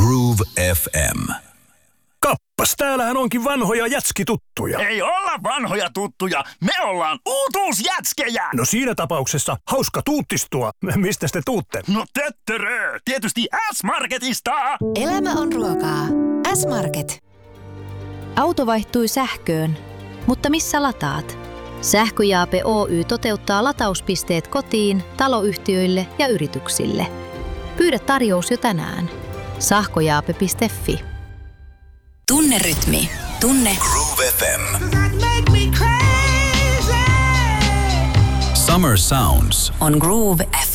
Groove FM. Kappas, täällähän onkin vanhoja jätskituttuja. Ei olla vanhoja tuttuja, me ollaan uutuusjätskejä. No siinä tapauksessa hauska tuuttistua. Mistä te tuutte? No töttörö, tietysti S-Marketista. Elämä on ruokaa. S-Market. Auto vaihtui sähköön, mutta missä lataat? Sähköjaape Oy toteuttaa latauspisteet kotiin, taloyhtiöille ja yrityksille. Pyydä tarjous jo tänään. Sähköjaape.fi. Tunne rytmi. Tunne Groove FM. Summer Sounds on Groove FM.